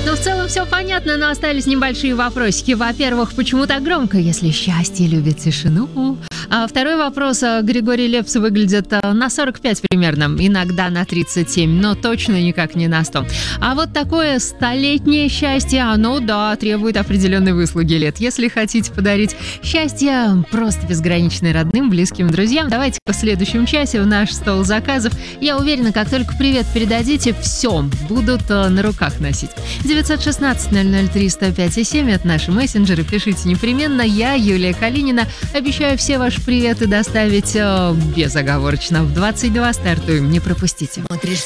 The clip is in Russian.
Ну, в целом все понятно, но остались небольшие вопросики. Во-первых, почему так громко, если счастье любит тишину? А второй вопрос. Григорий Лепс выглядит на 45 примерно, иногда на 37, но точно никак не на 100. А вот такое столетнее счастье, оно, да, требует определенной выслуги лет. Если хотите подарить счастье просто безграничной родным, близким, друзьям, давайте в следующем часе в наш стол заказов. Я уверена, как только привет передадите, все будут на руках носить. 916-003-105-7 – это наши мессенджеры. Пишите непременно. Я, Юлия Калинина, обещаю все ваши приветы доставить безоговорочно. В 22 стартуем. Не пропустите.